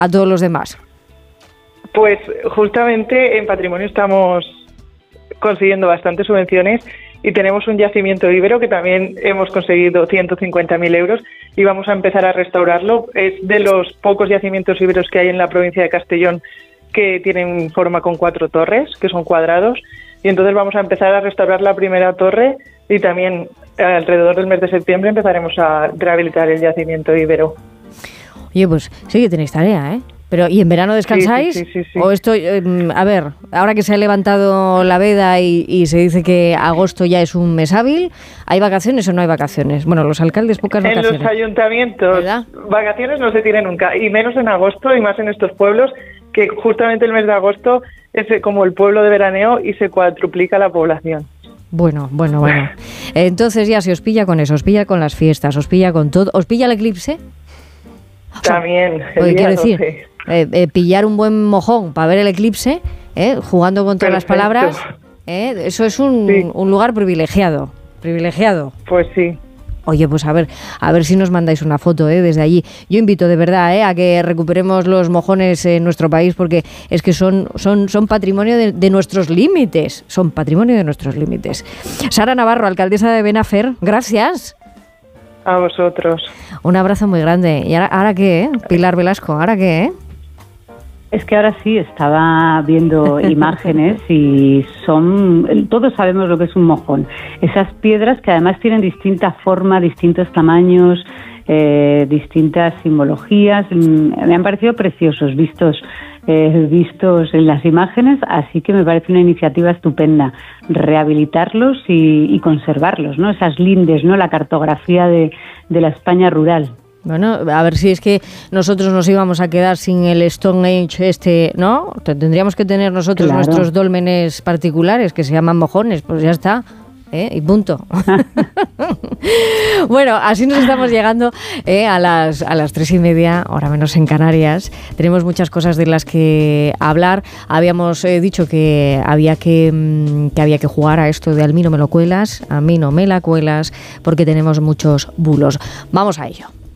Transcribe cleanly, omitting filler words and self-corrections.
a todos los demás? Pues justamente en patrimonio estamos consiguiendo bastantes subvenciones y tenemos un yacimiento íbero que también hemos conseguido 150.000 euros y vamos a empezar a restaurarlo. Es de los pocos yacimientos íberos que hay en la provincia de Castellón que tienen forma con 4 torres, que son cuadrados, y entonces vamos a empezar a restaurar la primera torre y también alrededor del mes de septiembre empezaremos a rehabilitar el yacimiento íbero. Oye, pues sí que tenéis tarea, ¿eh? Pero, ¿y en verano descansáis? Sí. ¿O esto, a ver, ahora que se ha levantado la veda y se dice que agosto ya es un mes hábil, ¿hay vacaciones o no hay vacaciones? Bueno, los alcaldes pocas vacaciones. En los ayuntamientos, ¿verdad? Vacaciones no se tienen nunca, y menos en agosto y más en estos pueblos, que justamente el mes de agosto es como el pueblo de veraneo y se cuadruplica la población. Bueno. Entonces ya se os pilla con eso, os pilla con las fiestas, os pilla con todo. ¿Os pilla el eclipse? También. Quiero decir, pillar un buen mojón para ver el eclipse, jugando con todas las palabras, eso es un lugar privilegiado. Pues sí. Oye, pues a ver si nos mandáis una foto desde allí. Yo invito de verdad a que recuperemos los mojones en nuestro país, porque es que son patrimonio de nuestros límites. Son patrimonio de nuestros límites. Sara Navarro, alcaldesa de Benafer, gracias. A vosotros. Un abrazo muy grande. ¿Y ahora qué, Pilar Velasco? ¿Ahora qué, Es que ahora sí, estaba viendo imágenes y todos sabemos lo que es un mojón. Esas piedras que además tienen distinta forma, distintos tamaños, distintas simbologías. Me han parecido preciosos vistos en las imágenes, así que me parece una iniciativa estupenda rehabilitarlos y conservarlos, ¿no? Esas lindes, ¿no? La cartografía de la España rural. Bueno, a ver si es que nosotros nos íbamos a quedar sin el Stone Age ¿no? Tendríamos que tener nosotros nuestros dólmenes particulares que se llaman mojones, pues ya está. Y punto. Bueno, así nos estamos llegando a las 3:30, hora menos en Canarias. Tenemos muchas cosas de las que hablar. Habíamos dicho que había que jugar a esto de a mí no me lo cuelas, a mí no me la cuelas, porque tenemos muchos bulos. Vamos a ello.